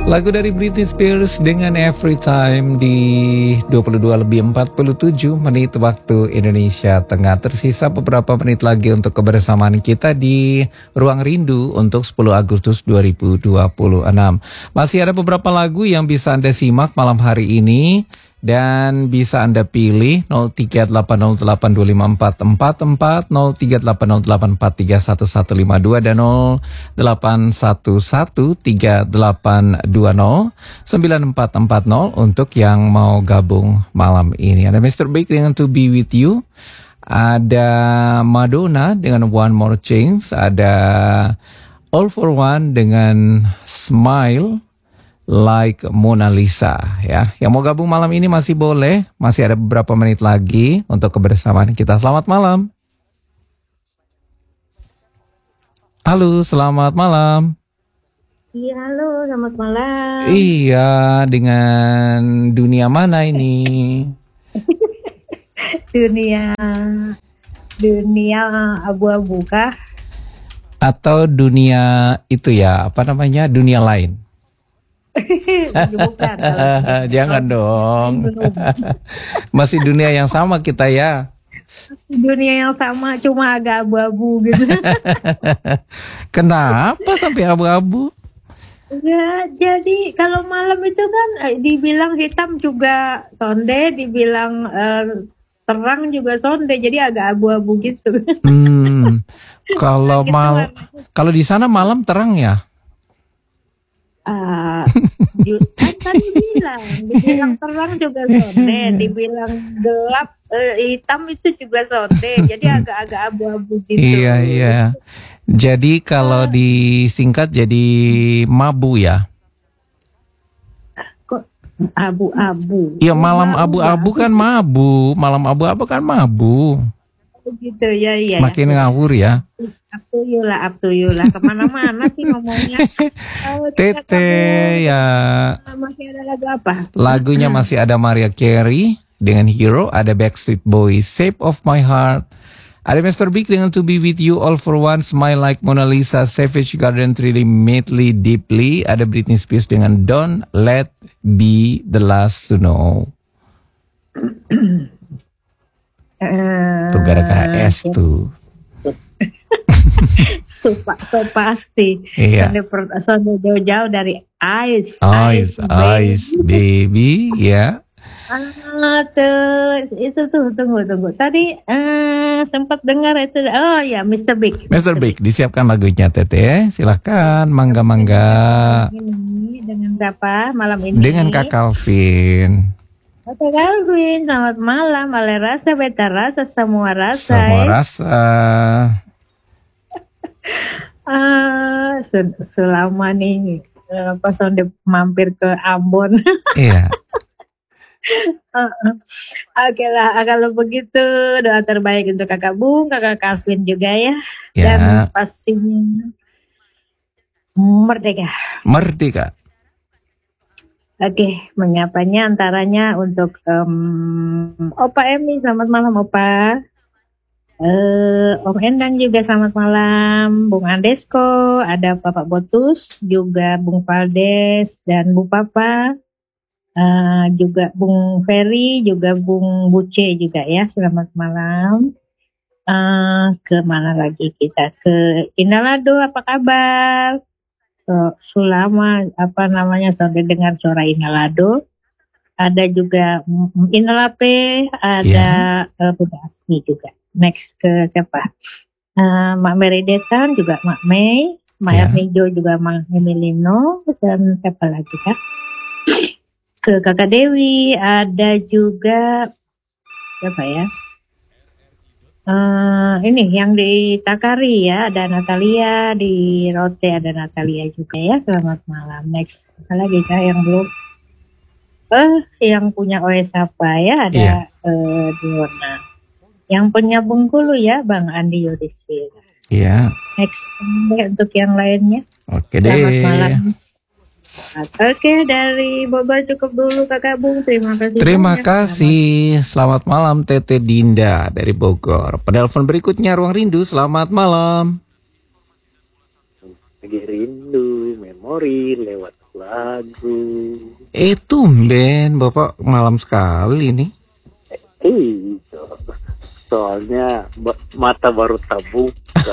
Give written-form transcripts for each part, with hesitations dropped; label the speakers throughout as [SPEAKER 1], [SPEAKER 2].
[SPEAKER 1] Lagu dari Britney Spears dengan Every Time di 22:47 waktu Indonesia Tengah. Tersisa beberapa menit lagi untuk kebersamaan kita di Ruang Rindu untuk 10 Agustus 2026. Masih ada beberapa lagu yang bisa Anda simak malam hari ini. Dan bisa Anda pilih 0380825444, 038084311152 dan 081138209440 untuk yang mau gabung malam ini. Ada Mr. Big dengan To Be With You, ada Madonna dengan One More Chance, ada All For One dengan Smile Like Mona Lisa ya. Yang mau gabung malam ini masih boleh, masih ada beberapa menit lagi untuk kebersamaan kita. Selamat malam. Halo, selamat malam.
[SPEAKER 2] Iya, halo, selamat malam.
[SPEAKER 1] Iya, dengan dunia mana ini?
[SPEAKER 2] dunia abu-abu kah?
[SPEAKER 1] Atau dunia itu ya, apa namanya? Dunia lain.
[SPEAKER 2] Bukan.
[SPEAKER 1] Jangan dong. Masih dunia yang sama kita ya.
[SPEAKER 2] Dunia yang sama, cuma agak abu-abu gitu.
[SPEAKER 1] Kenapa sampai abu-abu?
[SPEAKER 2] Ya, jadi kalau malam itu kan dibilang hitam juga sonde, dibilang terang juga sonde, jadi agak abu-abu gitu.
[SPEAKER 1] Kalau kalau di sana malam terang ya?
[SPEAKER 2] Kan dibilang terang juga sonde, dibilang gelap hitam itu juga sonde, jadi agak-agak abu-abu gitu.
[SPEAKER 1] Iya. Jadi kalau disingkat jadi mabu ya?
[SPEAKER 2] Kok abu-abu?
[SPEAKER 1] Iya, malam abu-abu kan mabu, malam abu-abu kan mabu.
[SPEAKER 2] Gitu ya.
[SPEAKER 1] Makin ngawur ya.
[SPEAKER 2] Up to you lah. Kemana-mana sih ngomongnya.
[SPEAKER 1] Tete ya.
[SPEAKER 2] Masih ada lagu apa?
[SPEAKER 1] Lagunya masih ada Mariah Carey dengan Hero, ada Backstreet Boys Shape of My Heart, ada Mr. Big dengan To Be With You, All For One, Smile Like Mona Lisa, Savage Garden, Really Madly Deeply, ada Britney Spears dengan Don't Let Be The Last To Know. Tuh gara-gara S tuh.
[SPEAKER 2] So pasti.
[SPEAKER 1] Iya.
[SPEAKER 2] Sonde jauh-jauh dari Ice
[SPEAKER 1] Baby ya.
[SPEAKER 2] Tunggu. Tadi sempat dengar itu. Oh ya, Mr. Big.
[SPEAKER 1] Mr. Big, disiapkan lagunya Tete. Silahkan, mangga.
[SPEAKER 2] Ini dengan siapa malam ini?
[SPEAKER 1] Dengan Kak Calvin.
[SPEAKER 2] Kak Calvin, selamat malam. Ale rasa, beta rasa, semua rasa. Selama nih pas Sonde mampir ke Ambon.
[SPEAKER 1] Iya.
[SPEAKER 2] Oke lah, kalau begitu doa terbaik untuk Kakak Bung, Kakak Calvin juga ya.
[SPEAKER 1] Ya.
[SPEAKER 2] Dan pastinya merdeka. Oke, menyapanya antaranya untuk Opa Emi, selamat malam Opa. Om Endang juga selamat malam. Bung Andesko, ada Bapak Botus, juga Bung Valdes dan Bu Papa, juga Bung Ferry, juga Bung Buce juga ya. Selamat malam. Kemana lagi kita? Ke Inalado, apa kabar? Sulama sampai dengar suara Inalado. Ada juga Inalape, ada Bunda Asmi juga. Next ke siapa? Mak Meridetan juga Mak Mei, Mak Ernijo juga Mak Emilino, dan siapa lagi kak? Ke Kakak Dewi, ada juga siapa ya? Ini yang di Takari ya, ada Natalia, di Rote ada Natalia juga ya. Selamat malam. Next, apa lagi kak yang belum? Yang punya OS apa ya? Ada Diona. Yang punya Bengkulu ya, Bang Andi Yudhiswira.
[SPEAKER 1] Iya.
[SPEAKER 2] Next untuk yang lainnya.
[SPEAKER 1] Oke deh.
[SPEAKER 2] Selamat malam. Oke, dari Bogor cukup dulu Kakak Bung. Terima kasih.
[SPEAKER 1] Terima kasih. Selamat malam Tete Dinda dari Bogor. Penelpon berikutnya Ruang Rindu. Selamat malam.
[SPEAKER 3] Lagi rindu memori lewat lagu.
[SPEAKER 1] Tumben Bapak malam sekali nih.
[SPEAKER 3] Itu soalnya mata baru terbuka.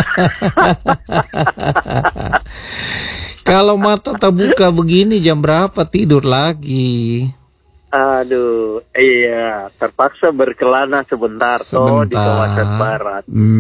[SPEAKER 1] Kalau mata terbuka begini jam berapa tidur lagi?
[SPEAKER 3] Aduh, iya, terpaksa berkelana sebentar toh di kawasan barat.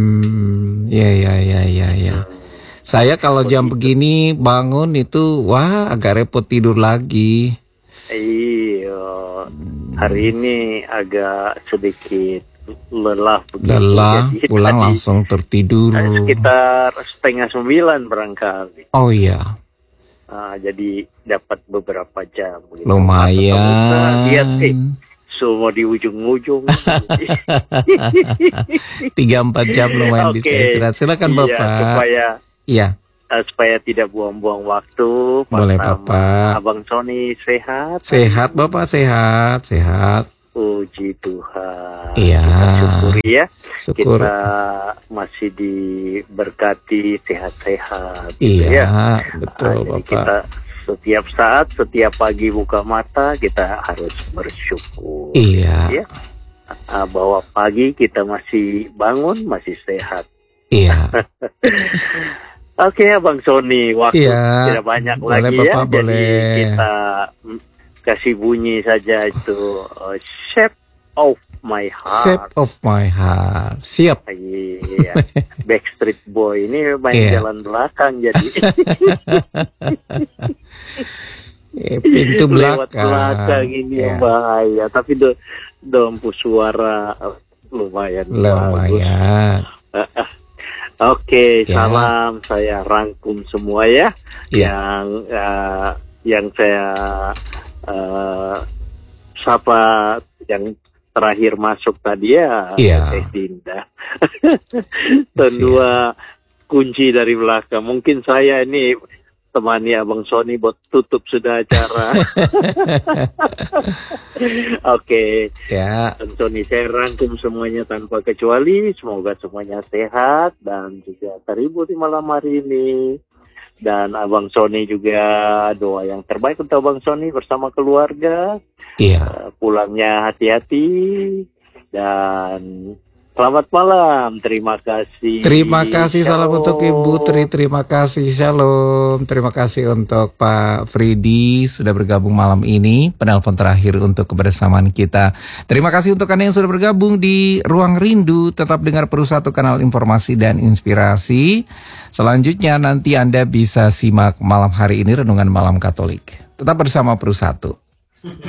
[SPEAKER 1] Ya. Saya kalau jam begini bangun itu, wah agak repot tidur lagi.
[SPEAKER 3] Iya, hari ini agak sedikit lelah begitu.
[SPEAKER 1] Lelah,
[SPEAKER 3] Jadi
[SPEAKER 1] pulang
[SPEAKER 3] tadi
[SPEAKER 1] langsung tertidur.
[SPEAKER 3] sekitar 8:30 barangkali.
[SPEAKER 1] Oh iya.
[SPEAKER 3] Jadi dapat beberapa jam. Gitu.
[SPEAKER 1] Lumayan.
[SPEAKER 3] Lihat, semua di ujung-ujung.
[SPEAKER 1] 3-4 jam lumayan bisa istirahat. Silakan Bapak.
[SPEAKER 3] Supaya tidak buang-buang waktu.
[SPEAKER 1] Boleh Bapak.
[SPEAKER 3] Abang Sony sehat.
[SPEAKER 1] Sehat Bapak, sehat.
[SPEAKER 3] Puji Tuhan.
[SPEAKER 1] Iya.
[SPEAKER 3] Kita syukuri ya.
[SPEAKER 1] Syukur.
[SPEAKER 3] Kita masih diberkati sehat-sehat.
[SPEAKER 1] Iya,
[SPEAKER 3] gitu ya.
[SPEAKER 1] Betul
[SPEAKER 3] Jadi
[SPEAKER 1] Bapak.
[SPEAKER 3] kita setiap saat, setiap pagi buka mata, kita harus bersyukur.
[SPEAKER 1] Iya.
[SPEAKER 3] Ya. Bahwa pagi kita masih bangun, masih sehat.
[SPEAKER 1] Iya.
[SPEAKER 3] Oke, Bang Sony, waktu tidak banyak
[SPEAKER 1] boleh,
[SPEAKER 3] lagi
[SPEAKER 1] Bapak,
[SPEAKER 3] ya.
[SPEAKER 1] boleh.
[SPEAKER 3] Jadi kita kasih bunyi saja itu Shape of My Heart.
[SPEAKER 1] Shape of My Heart. Siap.
[SPEAKER 3] Iya. Backstreet Boy ini main jalan belakang jadi.
[SPEAKER 1] Pintu
[SPEAKER 3] Lewat
[SPEAKER 1] belakang.
[SPEAKER 3] belakang ini yang bahaya. Tapi dompu suara lumayan. Oke, salam saya rangkum semua ya. Yang saya sapa yang terakhir masuk tadi ya, Teh Dinda. Kedua kunci dari belakang. Mungkin saya ini temani Abang Sony buat tutup sudah acara. Oke. Abang Sony, saya rangkum semuanya tanpa kecuali. Semoga semuanya sehat dan juga terhibur di malam hari ini. Dan Abang Sony juga doa yang terbaik untuk Abang Sony bersama keluarga. Pulangnya hati-hati dan selamat malam. Terima kasih.
[SPEAKER 1] Terima kasih. Salam untuk Ibu Tri. Terima kasih. Shalom. Terima kasih untuk Pak Fridi sudah bergabung malam ini. Penelpon terakhir untuk kebersamaan kita. Terima kasih untuk Anda yang sudah bergabung di Ruang Rindu. Tetap dengar Peru1 kanal informasi dan inspirasi. Selanjutnya nanti Anda bisa simak malam hari ini Renungan Malam Katolik. Tetap bersama Peru1.